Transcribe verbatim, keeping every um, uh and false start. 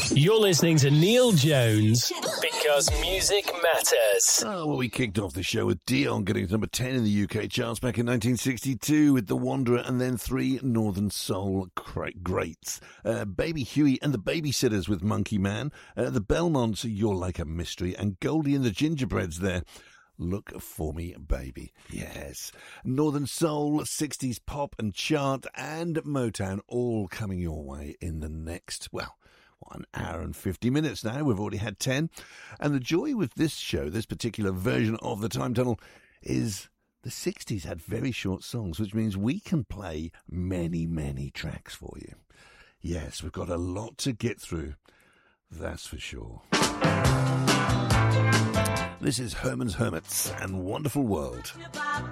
You're listening to Neil Jones because music matters. Oh, well, we kicked off the show with Dion getting to number ten in the U K charts back in nineteen sixty-two with The Wanderer, and then three Northern Soul greats. Uh, Baby Huey and the Babysitters with Monkey Man, uh, the Belmonts, You're Like a Mystery, and Goldie and the Gingerbreads there. Look for Me, Baby. Yes. Northern Soul, sixties pop and chart, and Motown all coming your way in the next, well, one hour and fifty minutes now. We've already had ten. And the joy with this show, this particular version of the Time Tunnel, is the sixties had very short songs, which means we can play many, many tracks for you. Yes, we've got a lot to get through. That's for sure. This is Herman's Hermits and Wonderful World.